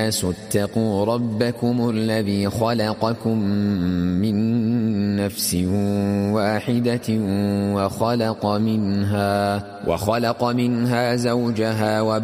الناس اتقوا ربكم الذي خلقكم من نفس واحدة وخلق منها زوجها